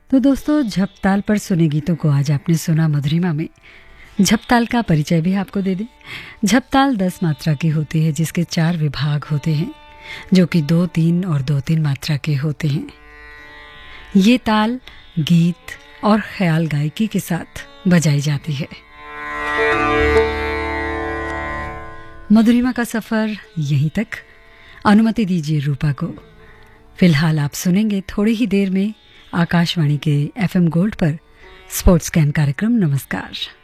तो दोस्तों, झपताल पर सुने गीतों को आज आपने सुना मधुरिमा में। झपताल का परिचय भी आपको दे दें। झपताल 10 मात्रा की होती है, जिसके 4 विभाग होते हैं, जो कि 2-3 और 2-3 मात्रा के होते हैं। ये ताल गीत और ख्याल गायकी के साथ बजाई जाती है। मधुरिमा का सफर यहीं तक। अनुमति दीजिए रूपा को। फिलहाल आप सुनेंगे थोड़ी ही देर में आकाशवाणी के FM गोल्ड पर स्पोर्ट्स कैन कार्यक्रम। नमस्कार।